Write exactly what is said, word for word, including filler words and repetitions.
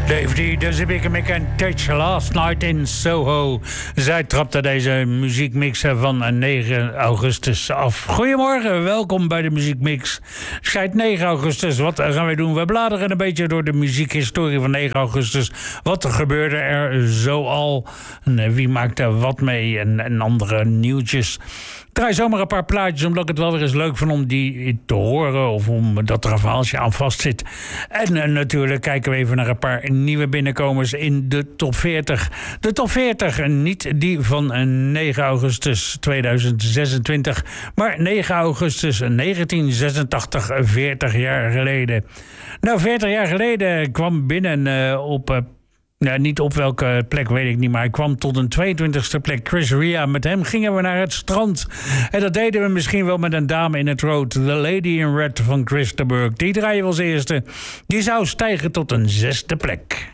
Dave D, dus heb ik hem een touch last night in Soho. Zij trapte deze muziekmix van negen augustus af. Goedemorgen, welkom bij de muziekmix. Schijt negen augustus, wat gaan wij doen? We bladeren een beetje door de muziekhistorie van negen augustus. Wat gebeurde er zoal? En wie maakte wat mee? En, en andere nieuwtjes. Ik draai zomaar een paar plaatjes, omdat ik het wel weer eens leuk vind om die te horen. Of omdat er een verhaaltje aan vast zit. En uh, natuurlijk kijken we even naar een paar nieuwe binnenkomers in de top veertig. De top veertig, niet die van negen augustus tweeduizend zesentwintig. Maar negen augustus negentien zesentachtig, veertig jaar geleden. Nou, veertig jaar geleden kwam binnen uh, op... Uh, Ja, niet op welke plek, weet ik niet, maar hij kwam tot een tweeëntwintigste plek. Chris Rea, met hem gingen we naar het strand. En dat deden we misschien wel met een dame in het rood. The Lady in Red van Chris de Burgh. Die draaien we als eerste. Die zou stijgen tot een zesde plek.